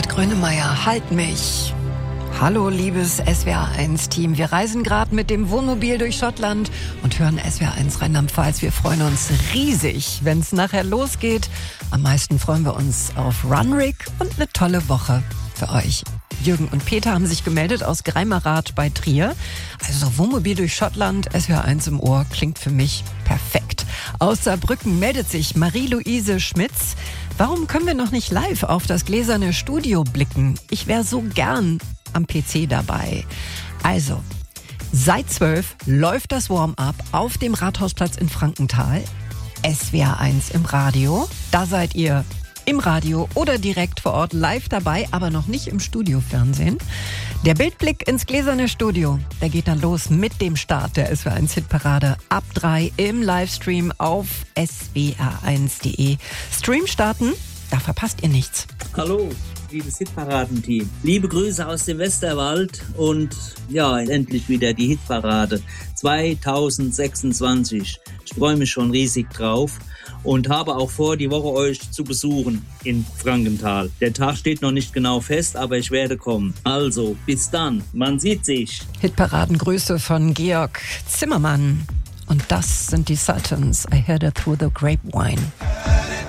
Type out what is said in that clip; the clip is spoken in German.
Grönemeyer, halt mich. Hallo, liebes SWR1-Team. Wir reisen gerade mit dem Wohnmobil durch Schottland und hören SWR1 Rheinland-Pfalz. Wir freuen uns riesig, wenn es nachher losgeht. Am meisten freuen wir uns auf Runrig und eine tolle Woche für euch. Jürgen und Peter haben sich gemeldet aus Greimerath bei Trier. Also Wohnmobil durch Schottland, SWR1 im Ohr, klingt für mich perfekt. Aus Saarbrücken meldet sich Marie-Louise Schmitz. Warum können wir noch nicht live auf das gläserne Studio blicken? Ich wäre so gern am PC dabei. Also, seit 12 läuft das Warm-up auf dem Rathausplatz in Frankenthal. SWR1 im Radio. Da seid ihr im Radio oder direkt vor Ort live dabei, aber noch nicht im Studiofernsehen. Der Bildblick ins gläserne Studio, der geht dann los mit dem Start der SWR1-Hitparade ab 3 im Livestream auf swr1.de. Stream starten, da verpasst ihr nichts. Hallo, liebes Hitparadenteam. Liebe Grüße aus dem Westerwald und ja, endlich wieder die Hitparade 2026. Ich freue mich schon riesig drauf und habe auch vor, die Woche euch zu besuchen in Frankenthal. Der Tag steht noch nicht genau fest, aber ich werde kommen. Also, bis dann. Man sieht sich. Hitparadengrüße von Georg Zimmermann. Und das sind die Sultans. I heard it through the grapevine.